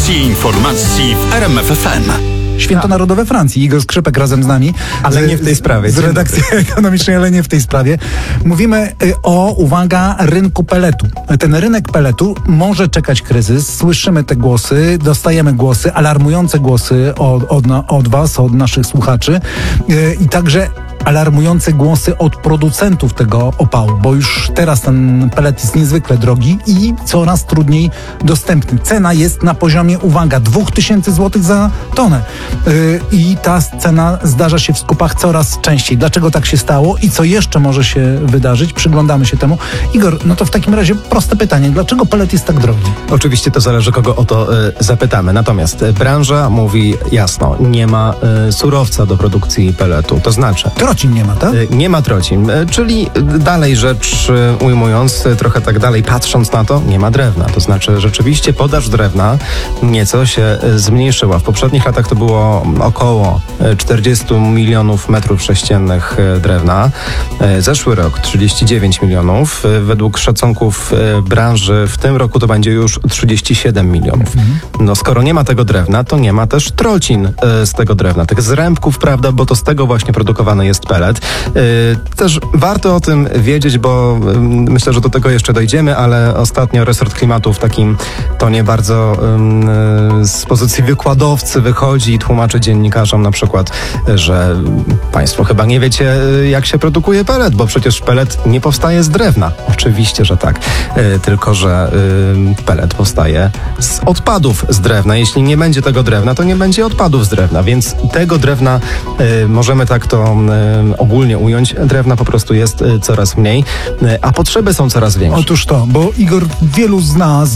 Audycji informacji w RMF FM. Święto Narodowe Francji. Igor Skrzypek razem z nami. Ale nie w tej sprawie. Z redakcji ekonomicznej, ale nie w tej sprawie. Mówimy o, uwaga, rynku peletu. Ten rynek peletu może czekać kryzys. Słyszymy te głosy, dostajemy głosy, alarmujące głosy od was, od naszych słuchaczy i także alarmujące głosy od producentów tego opału, bo już teraz ten pelet jest niezwykle drogi i coraz trudniej dostępny. Cena jest na poziomie, uwaga, 2000 zł za tonę. I ta cena zdarza się w skupach coraz częściej. Dlaczego tak się stało i co jeszcze może się wydarzyć? Przyglądamy się temu. Igor, no to w takim razie proste pytanie. Dlaczego pelet jest tak drogi? Oczywiście to zależy, kogo o to zapytamy. Natomiast branża mówi jasno, nie ma surowca do produkcji peletu. To znaczy... Trocin nie ma, tak? Nie ma trocin. Czyli dalej rzecz ujmując, trochę tak dalej patrząc na to, nie ma drewna. To znaczy rzeczywiście podaż drewna nieco się zmniejszyła. W poprzednich latach to było około 40 milionów metrów sześciennych drewna. Zeszły rok 39 milionów. Według szacunków branży w tym roku to będzie już 37 milionów. No skoro nie ma tego drewna, to nie ma też trocin z tego drewna. Tych zrębków, prawda, bo to z tego właśnie produkowany jest pelet. Też warto o tym wiedzieć, bo myślę, że do tego jeszcze dojdziemy, ale ostatnio resort klimatu w takim tonie bardzo z pozycji wykładowcy wychodzi i tłumaczy dziennikarzom na przykład, że państwo chyba nie wiecie, jak się produkuje pelet, bo przecież pelet nie powstaje z drewna. Oczywiście, że tak. Tylko że pelet powstaje z odpadów z drewna. Jeśli nie będzie tego drewna, to nie będzie odpadów z drewna, więc tego drewna możemy tak to ogólnie ująć, drewna po prostu jest coraz mniej, a potrzeby są coraz większe. Otóż to, bo Igor, wielu z nas,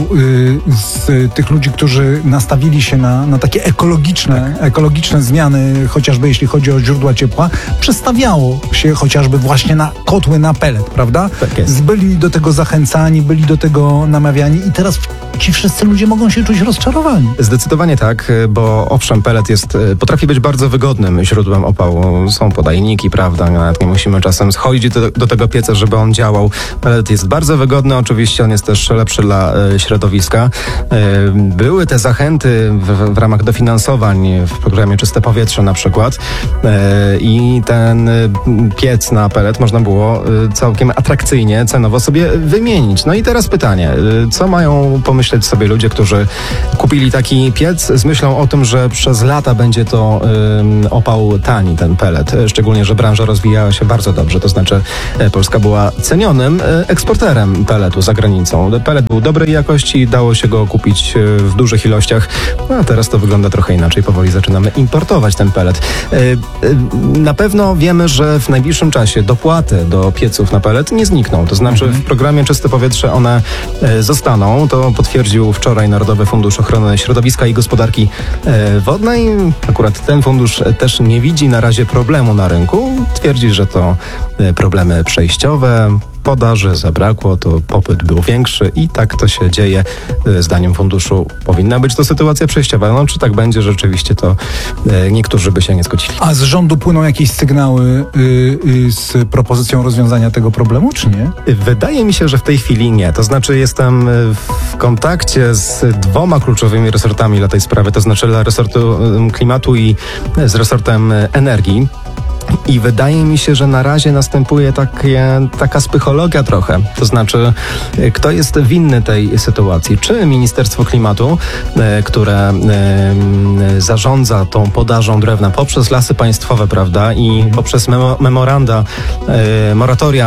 z tych ludzi, którzy nastawili się na takie ekologiczne zmiany, chociażby jeśli chodzi o źródła ciepła, przestawiało się chociażby właśnie na kotły na pelet, prawda? Tak jest. Byli do tego zachęcani, byli do tego namawiani i teraz ci wszyscy ludzie mogą się czuć rozczarowani. Zdecydowanie tak, bo owszem, pelet potrafi być bardzo wygodnym źródłem opału. Są podajniki, prawda, nawet nie musimy czasem schodzić do tego pieca, żeby on działał. Pelet jest bardzo wygodny, oczywiście on jest też lepszy dla środowiska. Były te zachęty w ramach dofinansowań w programie Czyste Powietrze na przykład i ten piec na pelet można było całkiem atrakcyjnie cenowo sobie wymienić. No i teraz pytanie, co mają pomyśleć sobie ludzie, którzy kupili taki piec z myślą o tym, że przez lata będzie to opał tani, ten pelet. Szczególnie, że branża rozwijała się bardzo dobrze. To znaczy Polska była cenionym eksporterem peletu za granicą. Pelet był dobrej jakości, dało się go kupić w dużych ilościach, a teraz to wygląda trochę inaczej. Powoli zaczynamy importować ten pelet. Na pewno wiemy, że w najbliższym czasie dopłaty do pieców na pelet nie znikną. To znaczy w programie Czyste Powietrze one zostaną. To potwierdził wczoraj Narodowy Fundusz Ochrony Środowiska i Gospodarki Wodnej. Akurat ten fundusz też nie widzi na razie problemu na rynku. Twierdzi, że to problemy przejściowe. Podaży zabrakło, to popyt był większy i tak to się dzieje. Zdaniem funduszu powinna być to sytuacja przejściowa. No, czy tak będzie rzeczywiście, to niektórzy by się nie zgodzili. A z rządu płyną jakieś sygnały z propozycją rozwiązania tego problemu, czy nie? Wydaje mi się, że w tej chwili nie. To znaczy jestem w kontakcie z dwoma kluczowymi resortami dla tej sprawy, to znaczy dla resortu klimatu i z resortem energii. I wydaje mi się, że na razie następuje taka psychologia trochę. To znaczy, kto jest winny tej sytuacji? Czy Ministerstwo Klimatu, które zarządza tą podażą drewna poprzez Lasy Państwowe, prawda, i poprzez moratoria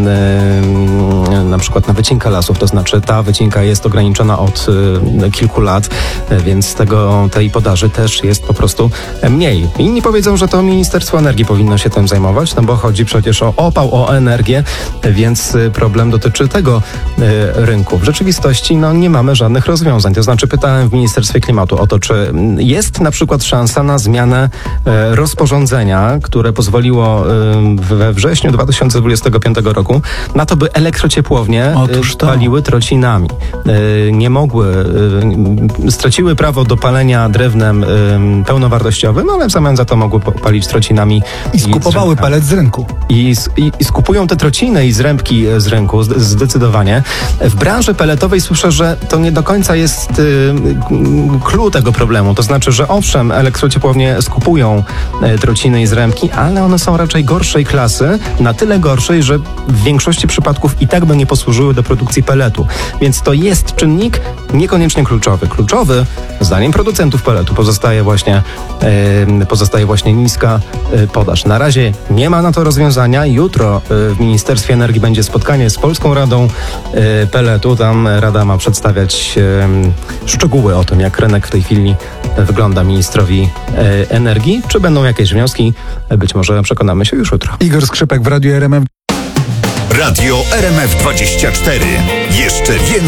na przykład na wycinkę lasów, to znaczy ta wycinka jest ograniczona od kilku lat, więc tej podaży też jest po prostu mniej. Inni powiedzą, że to Ministerstwo Energii powinno się tym zajmować, no bo chodzi przecież o opał, o energię, więc problem dotyczy tego rynku. W rzeczywistości nie mamy żadnych rozwiązań. To znaczy pytałem w Ministerstwie Klimatu o to, czy jest na przykład szansa na zmianę rozporządzenia, które pozwoliło we wrześniu 2025 roku na to, by elektrociepłownie paliły trocinami. Nie mogły, straciły prawo do palenia drewnem pełnowartościowym, ale w zamian za to mogły palić trocinami I skupowały pelet z rynku. I skupują te trociny i zrębki z rynku, zdecydowanie. W branży peletowej słyszę, że to nie do końca jest clue tego problemu. To znaczy, że owszem, elektrociepłownie skupują trociny i zrębki, ale one są raczej gorszej klasy, na tyle gorszej, że w większości przypadków i tak by nie posłużyły do produkcji peletu. Więc to jest czynnik niekoniecznie kluczowy. Kluczowy, zdaniem producentów peletu, pozostaje właśnie niska podaż. Na razie nie ma na to rozwiązania. Jutro w Ministerstwie Energii będzie spotkanie z Polską Radą Peletu. Tam Rada ma przedstawiać szczegóły o tym, jak rynek w tej chwili wygląda ministrowi energii. Czy będą jakieś wnioski? Być może przekonamy się już jutro. Igor Skrzypek w Radiu RMF. Radio RMF24. Jeszcze więcej